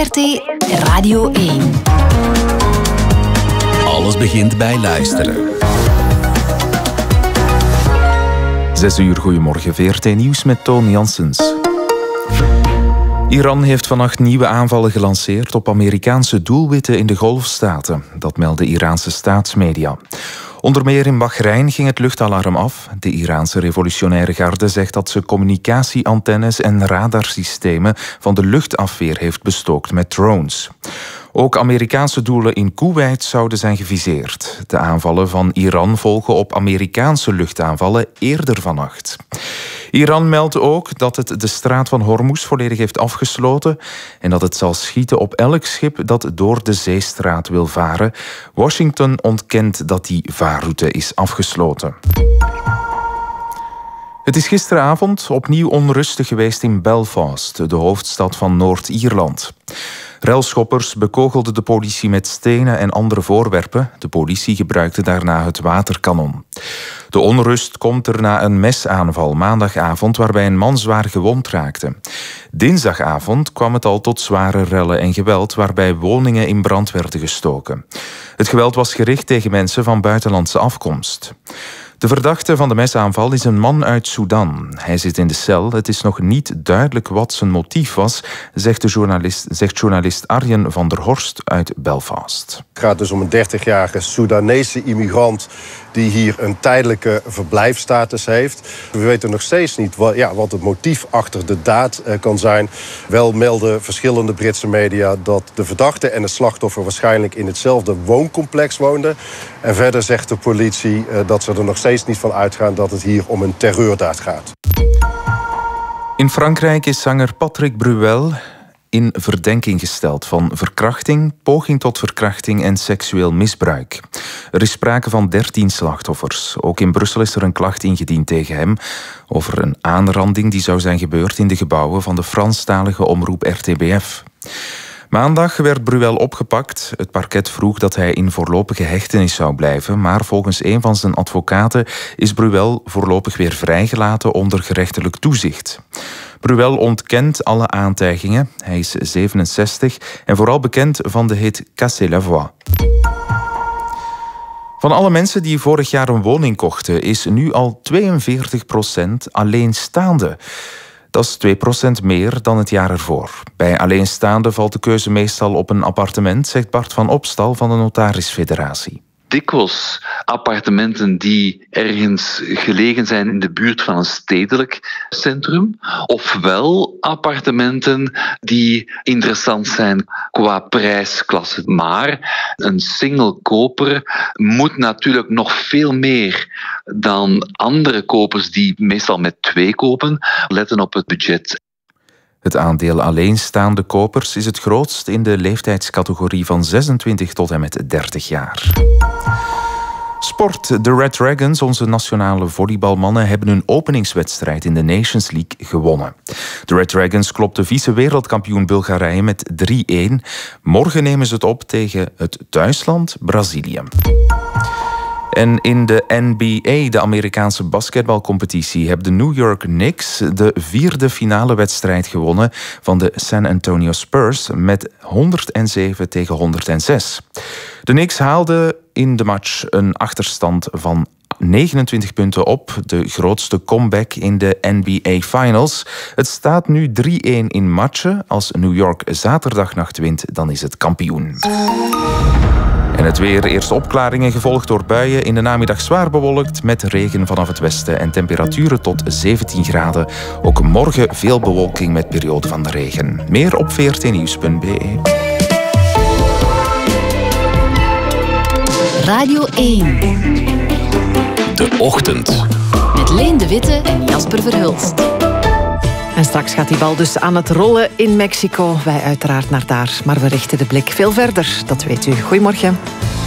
VRT Radio 1. Alles begint bij luisteren. 6 uur, goedemorgen. VRT Nieuws met Toon Janssens. Iran heeft vannacht nieuwe aanvallen gelanceerd op Amerikaanse doelwitten in de Golfstaten. Dat melden Iraanse staatsmedia. Onder meer in Bahrein ging het luchtalarm af. De Iraanse revolutionaire garde zegt dat ze communicatieantennes en radarsystemen van de luchtafweer heeft bestookt met drones. Ook Amerikaanse doelen in Koeweit zouden zijn geviseerd. De aanvallen van Iran volgen op Amerikaanse luchtaanvallen eerder vannacht. Iran meldt ook dat het de straat van Hormuz volledig heeft afgesloten en dat het zal schieten op elk schip dat door de zeestraat wil varen. Washington ontkent dat die vaarroute is afgesloten. Het is gisteravond opnieuw onrustig geweest in Belfast, de hoofdstad van Noord-Ierland. Relschoppers bekogelden de politie met stenen en andere voorwerpen. De politie gebruikte daarna het waterkanon. De onrust komt er na een mesaanval maandagavond waarbij een man zwaar gewond raakte. Dinsdagavond kwam het al tot zware rellen en geweld waarbij woningen in brand werden gestoken. Het geweld was gericht tegen mensen van buitenlandse afkomst. De verdachte van de mesaanval is een man uit Sudan. Hij zit in de cel. Het is nog niet duidelijk wat zijn motief was, zegt journalist Arjen van der Horst uit Belfast. Het gaat dus om een 30-jarige Soedanese immigrant die hier een tijdelijke verblijfsstatus heeft. We weten nog steeds niet wat het motief achter de daad kan zijn. Wel melden verschillende Britse media dat de verdachte en het slachtoffer waarschijnlijk in hetzelfde wooncomplex woonden. En verder zegt de politie dat ze er nog steeds niet van uitgaan dat het hier om een terreurdaad gaat. In Frankrijk is zanger Patrick Bruel in verdenking gesteld van verkrachting, poging tot verkrachting en seksueel misbruik. Er is sprake van 13 slachtoffers. Ook in Brussel is er een klacht ingediend tegen hem over een aanranding die zou zijn gebeurd in de gebouwen van de Franstalige omroep RTBF. Maandag werd Bruel opgepakt. Het parket vroeg dat hij in voorlopige hechtenis zou blijven, maar volgens een van zijn advocaten is Bruel voorlopig weer vrijgelaten onder gerechtelijk toezicht. Bruel ontkent alle aantijgingen. Hij is 67 en vooral bekend van de hit Cassez la voix. Van alle mensen die vorig jaar een woning kochten, is nu al 42% alleenstaande. Dat is 2% meer dan het jaar ervoor. Bij alleenstaande valt de keuze meestal op een appartement, zegt Bart van Opstal van de Notarisfederatie. Dikwijls appartementen die ergens gelegen zijn in de buurt van een stedelijk centrum, ofwel appartementen die interessant zijn qua prijsklasse. Maar een single koper moet natuurlijk nog veel meer dan andere kopers die meestal met 2 kopen, letten op het budget. Het aandeel alleenstaande kopers is het grootst in de leeftijdscategorie van 26 tot en met 30 jaar. Sport. De Red Dragons, onze nationale volleybalmannen, hebben hun openingswedstrijd in de Nations League gewonnen. De Red Dragons klopten vice-wereldkampioen Bulgarije met 3-1. Morgen nemen ze het op tegen het thuisland Brazilië. En in de NBA, de Amerikaanse basketbalcompetitie, hebben de New York Knicks de 4e finale wedstrijd gewonnen van de San Antonio Spurs met 107 tegen 106. De Knicks haalden in de match een achterstand van 29 punten op, de grootste comeback in de NBA Finals. Het staat nu 3-1 in matchen. Als New York zaterdagnacht wint, dan is het kampioen. En het weer, eerst opklaringen gevolgd door buien. In de namiddag zwaar bewolkt met regen vanaf het westen en temperaturen tot 17 graden. Ook morgen veel bewolking met periode van de regen. Meer op vrtnieuws.be. Radio 1. De Ochtend. Met Leen de Witte en Jasper Verhulst. En straks gaat die bal dus aan het rollen in Mexico. Wij uiteraard naar daar, maar we richten de blik veel verder. Dat weet u. Goedemorgen.